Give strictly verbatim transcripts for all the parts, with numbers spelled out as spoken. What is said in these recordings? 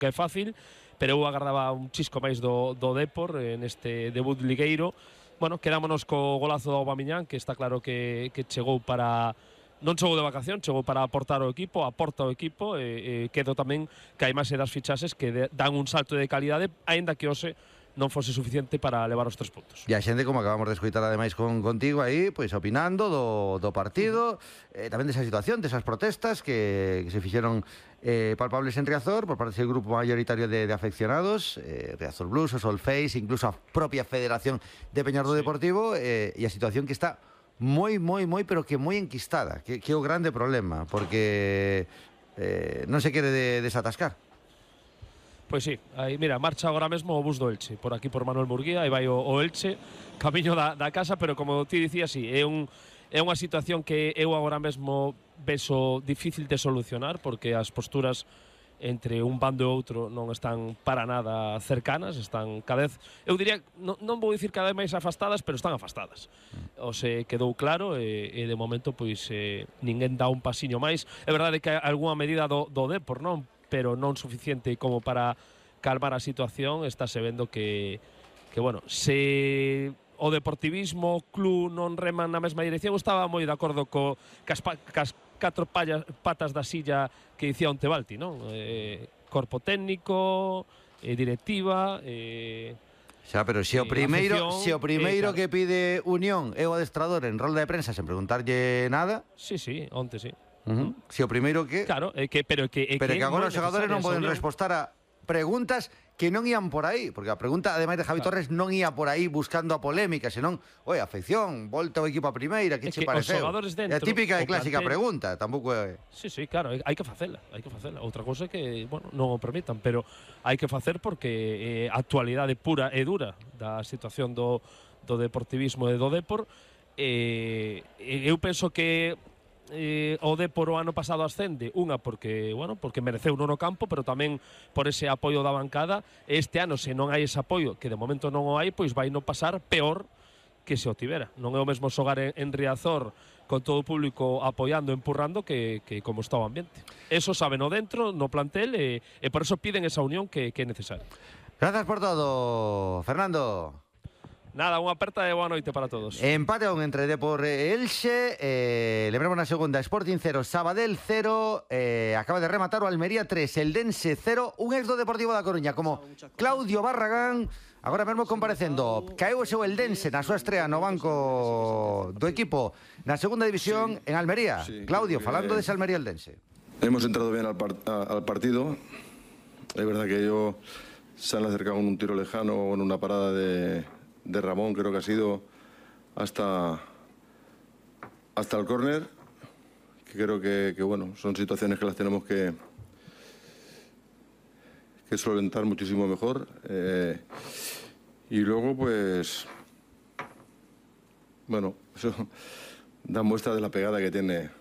que é fácil, pero eu agardaba un chisco máis do, do Depor eh, neste debut ligueiro. Bueno, quedámonos co golazo do Aubameyang, que está claro que, que chegou para... Non chegou de vacación, chegou para aportar ao equipo, aporta ao equipo, e, e quedo tamén que hai máis das fichaxes que de, dan un salto de calidade, aínda que hoxe non fose suficiente para levar os tres puntos. E a xente, como acabamos de escoitar ademais con, contigo aí, pois opinando do, do partido, eh, tamén desa situación, desas protestas que, que se fixeron eh, palpables en Riazor por parte do grupo mayoritario de, de afeccionados, eh, Riazor Blues, o Solfeis, incluso a propia Federación de Peñardo sí. Deportivo, eh, e a situación que está moi, moi, moi, pero que moi enquistada, que, que é o grande problema, porque eh, non se quere de, desatascar. Pois sí, aí, mira, marcha agora mesmo o bus do Elche, por aquí por Manuel Murguía, e vai o, o Elche, camiño da, da casa, pero como ti dicías, sí, é, un, é unha situación que eu agora mesmo vexo difícil de solucionar, porque as posturas entre un bando e outro non están para nada cercanas, están cada vez, eu diría, non, non vou dicir cada vez máis afastadas, pero están afastadas. O se quedou claro, e, e de momento, pois, eh, ninguén dá un pasiño máis. É verdade que hai algunha medida do, do Depor, non? Pero non suficiente como para calmar a situación. Estáse vendo que, que bueno, se o deportivismo, o club non reman na mesma dirección, estaba moi de acordo co cas, cas catro pallas, patas da silla que dicía Ontebalti, non? Eh, corpo técnico, eh, directiva, eh, xa, pero se o primeiro, afición, se o primeiro eh, claro. que pide unión é o adestrador en rolda de prensa sen preguntarlle nada. Sí, sí, onte sí. Uh -huh. Se o primeiro que... Claro, é que, pero que, é pero que, que agora os xogadores non poden respostar a preguntas que non ían por aí, porque a pregunta, ademais de Javi claro. Torres, non ia por aí buscando a polémica, senón, oi, afección, volta o equipo a primeira, que che pareceu? É a típica e clásica plantel... pregunta, tampouco é... Sí, sí, claro, hai que facela, hai que facela. Outra cousa é que, bueno, non o permitan, pero hai que facer porque eh, a actualidade pura e dura da situación do, do deportivismo e do Depor, eh, eu penso que Eh, o Depor o ano pasado ascende, unha porque, bueno, porque mereceu no no campo, pero tamén por ese apoio da bancada. Este ano, se non hai ese apoio, que de momento non o hai, pois vai non pasar peor que se o tivera. Non é o mesmo xogar en, en Riazor con todo o público apoiando, empurrando, que, que como está o ambiente. Eso saben o dentro, no plantel, e, e por eso piden esa unión que, que é necesaria. Gracias por todo, Fernando. Nada, unha aperta e boa noite para todos. Empate a un entre Depor e Elxe. eh, Lembramos na segunda, Sporting cero, Sabadell cero. eh, Acaba de rematar o Almería tres, Eldense cero. Un ex do Deportivo da Coruña como Claudio Barragán, agora mesmo comparecendo. Caeu o seu Eldense na súa estrea no banco do equipo na segunda división en Almería. Claudio, falando dese Almería Eldense. Hemos entrado bien al, par al partido. Es verdad que ellos se han acercado en un tiro lejano, en una parada de... de Ramón, creo que ha sido hasta hasta el córner, que creo que, que bueno, son situaciones que las tenemos que que solventar muchísimo mejor, eh, y luego pues bueno, eso da muestra de la pegada que tiene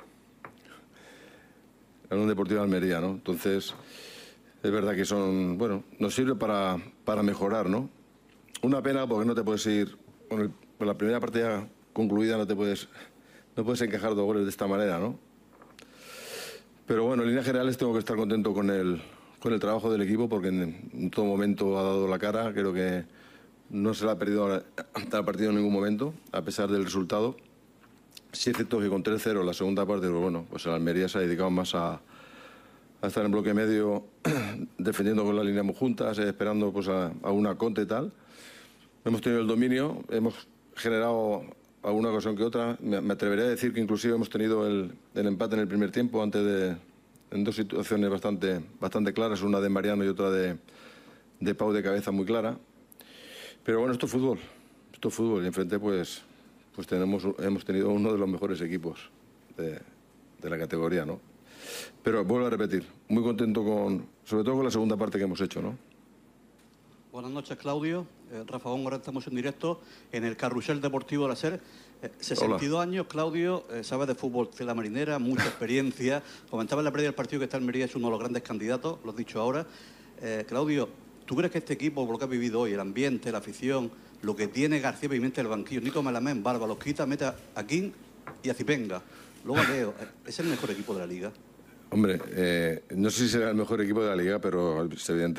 la Unión Deportiva de Almería, ¿no? Entonces es verdad que son, bueno, nos sirve para, para mejorar, ¿no? Una pena porque no te puedes ir, con, el, con la primera partida concluida no te puedes, no puedes encajar dos goles de esta manera, ¿no? Pero bueno, en líneas generales tengo que estar contento con el, con el trabajo del equipo porque en, en todo momento ha dado la cara, creo que no se la ha perdido hasta el partido en ningún momento, a pesar del resultado. Sí es cierto que con tres cero la segunda parte, pues bueno, pues el Almería se ha dedicado más a, a estar en bloque medio, defendiendo con la línea muy juntas, eh, esperando pues a, a una contra y tal. Hemos tenido el dominio, hemos generado alguna ocasión que otra. Me, me atrevería a decir que inclusive hemos tenido el, el empate en el primer tiempo, antes de, en dos situaciones bastante, bastante claras, una de Mariano y otra de, de Pau de cabeza muy clara. Pero bueno, esto es fútbol, esto es fútbol, y enfrente pues, pues tenemos, hemos tenido uno de los mejores equipos de, de la categoría, ¿no? Pero vuelvo a repetir, muy contento con, sobre todo con la segunda parte que hemos hecho, ¿no? Buenas noches, Claudio. Eh, Rafa Bongo, ahora estamos en directo en el Carrusel Deportivo de la SER. Eh, sesenta y dos Hola. Años, Claudio, eh, sabe de fútbol de la marinera, mucha experiencia. Comentaba en la previa del partido que está Almería es uno de los grandes candidatos, lo has dicho ahora. Eh, Claudio, ¿tú crees que este equipo, por lo que has vivido hoy, el ambiente, la afición, lo que tiene García Pimienta en el banquillo, Nico Melamén, Barba, los quita, mete a King y a Zipenga, luego a Leo, ¿es el mejor equipo de la liga? Hombre, eh, no sé si será el mejor equipo de la liga, pero evidentemente